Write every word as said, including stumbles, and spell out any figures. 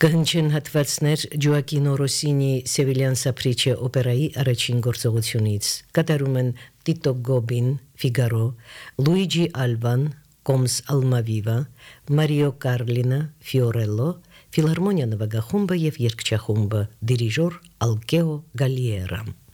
Կհնչեն հատվածներ Ջոակինո Ռոսինի Սևիլյան Սապրիչե օպերայի առաջին գործողությունից։ Կատարում են Տիտո Գոբին, Ֆիգարո, Լուիջի Ալբան, Կոմս Ալմավիվա, Մարիո Կարլինը, Ֆիորելլո, Ֆիլհարմոնիա նվագախումբը եւ երգչախումբը, դիրիժոր Ալկեո Գալիերա։